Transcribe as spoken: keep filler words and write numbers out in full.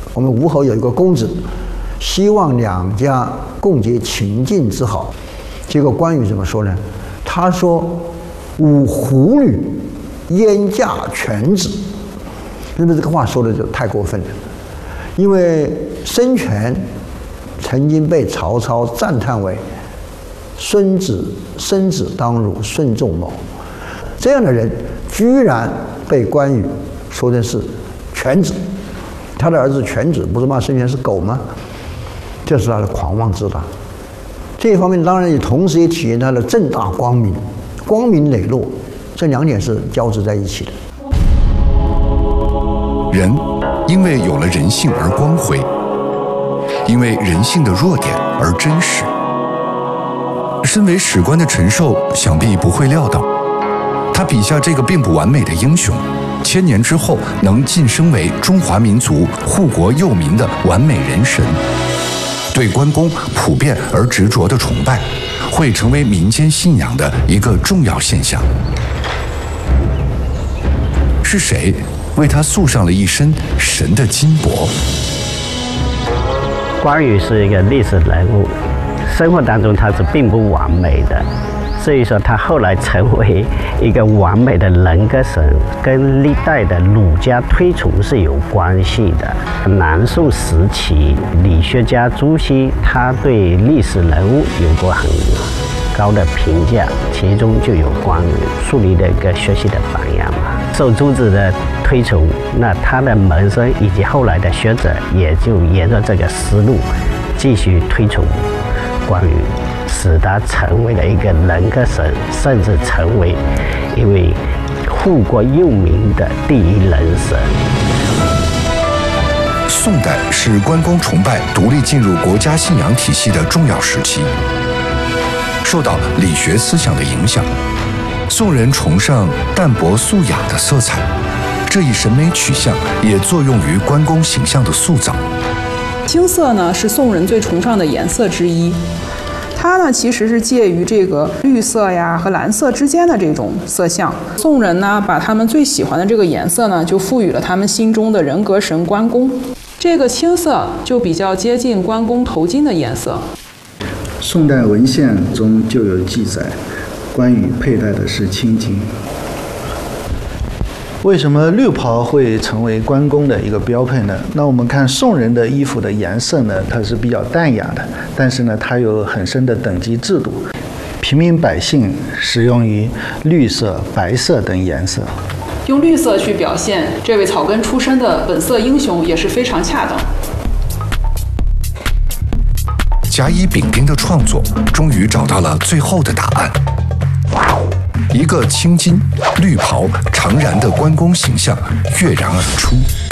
我们吴侯有一个公子，希望两家共结秦晋之好。结果关羽怎么说呢？他说：“吾胡女，燕嫁犬子。”那么这个话说的就太过分了，因为孙权曾经被曹操赞叹为孙子生子当如孙仲谋，这样的人居然被关羽说的是犬子。他的儿子犬子不是骂孙权是狗吗？这是他的狂妄之大。这一方面当然也同时也体现他的正大光明、光明磊落，这两点是交织在一起的。 人因为有了人性而光辉，因为人性的弱点而真实。身为史官的陈寿想必不会料到，他笔下这个并不完美的英雄，千年之后能晋升为中华民族护国佑民的完美人神。对关公普遍而执着的崇拜，会成为民间信仰的一个重要现象。是谁为他塑上了一身神的金帛？ 关羽是一个历史人物，生活当中他是并不完美的，所以说他后来成为一个完美的人格神，跟历代的儒家推崇是有关系的。南宋时期，理学家朱熹他对历史人物有过很高的评价，其中就有关羽树立了一个学习的榜样嘛。受朱子的推崇，那他的门生以及后来的学者也就沿着这个思路继续推崇关羽，使他成为了一个人格神，甚至成为一位护国佑民的第一人神。 宋代是关公崇拜独立进入国家信仰体系的重要时期，受到理学思想的影响，宋人崇尚淡泊素雅的色彩，这一审美取向也作用于关公形象的塑造。 青色呢是宋人最崇尚的颜色之一，它呢其实是介于这个绿色呀和蓝色之间的这种色相。宋人呢把他们最喜欢的这个颜色呢，就赋予了他们心中的人格神关公。这个青色就比较接近关公头巾的颜色。 宋代文献中就有记载，关羽佩戴的是青巾。 为什么绿袍会成为关公的一个标配呢？那我们看宋人的衣服的颜色呢，它是比较淡雅的，但是呢，它有很深的等级制度。平民百姓使用于绿色、白色等颜色。 用绿色去表现这位草根出身的本色英雄也是非常恰当。 甲乙丙丁的创作终于找到了最后的答案。一个青巾、绿袍、长髯的关公形象跃然而出。